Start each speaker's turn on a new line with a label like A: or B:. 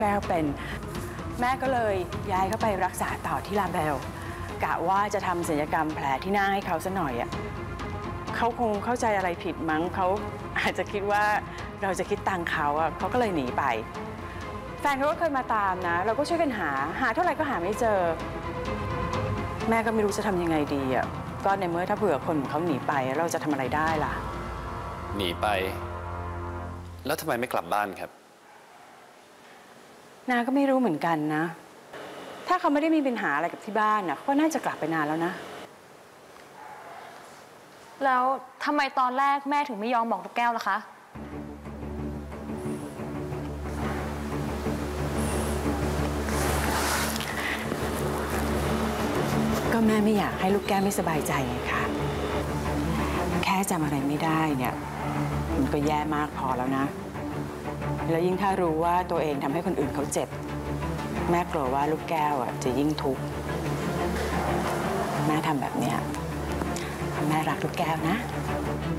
A: แก้วเป็นแม่ก็เลยย้ายเขาไปรักษาต่อที่ลาเบลกะว่าจะทำศัลยกรรมแผลที่หน้าให้เขาซะหน่อยอ่ะเขาคงเข้าใจอะไรผิดมั้งเขาอาจจะคิดว่าเราจะคิดตังค์เขาอ่ะเขาก็เลยหนีไปแฟนเขาก็เคยมาตามนะเราก็ช่วยกันหาเท่าไหร่ก็หาไม่เจอแม่ก็ไม่รู้จะทำยังไงดีอ่ะก็ในเมื่อถ้าเผื่อคนของเขาหนีไปเราจะทำอะไรได้ล่ะ
B: หนีไปแล้วทำไมไม่กลับบ้านครับ
A: นาก็ไม่รู้เหมือนกันนะถ้าเขาไม่ได้มีปัญหาอะไรกับที่บ้านน่ะเขาน่าจะกลับไปนานแล้วนะ
C: แล้วทำไมตอนแรกแม่ถึงไม่ยอมบอกลูกแก้วล่ะคะ
A: ก็แม่ไม่อยากให้ลูกแก้วไม่สบายใจไงคะแค่จำอะไรไม่ได้เนี่ยมันก็แย่มากพอแล้วนะแล้วยิ่งถ้ารู้ว่าตัวเองทำให้คนอื่นเขาเจ็บแม่กลัวว่าลูกแก้วจะยิ่งทุกข์แม่ทำแบบเนี้ยแม่รักลูกแก้วนะ